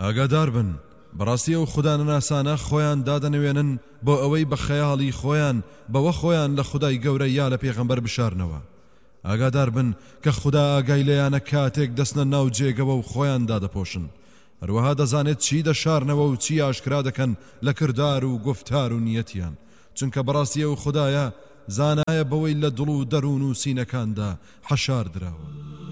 ئاگادار بن بەڕاستی ئەو خودانەناسانە خۆیان دادەنەوێنن بۆ ئەوەی بە خەیاڵی خۆیان بەوە خۆیان لە خودای گەورە یا لە پێغەمبەر بشارنەوە. ئاگادار بن کە خوددا ئاگای لەیانە کاتێک دەستنە ناو جێگەوە و خۆیان دادەپۆشن. هەروەها دەزانێت چی دەشارنەوە و چی ئاشکرا دەکەن لە کردار و گفتار و نیەتیان، چونکە بەڕاستی ئەو خودایە زانایە بەوەی لە دڵ و دەروون و سینەکاندا حەشار دراوە.